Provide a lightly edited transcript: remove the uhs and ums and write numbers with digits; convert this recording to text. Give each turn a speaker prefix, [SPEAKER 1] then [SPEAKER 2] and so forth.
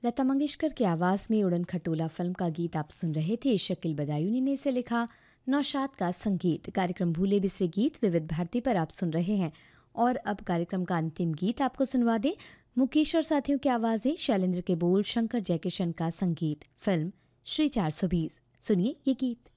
[SPEAKER 1] लता मंगेशकर की आवाज़ में उड़न खटोला फिल्म का गीत आप सुन रहे थे। शकील बदायूनी ने इसे लिखा, नौशाद का संगीत। कार्यक्रम भूले बिसरे गीत विविध भारती पर आप सुन रहे हैं। और अब कार्यक्रम का अंतिम गीत आपको सुनवा दें। मुकेश और साथियों की आवाज़ें, शैलेंद्र के बोल, शंकर जयकिशन का संगीत। फिल्म श्री 420। सुनिए ये गीत।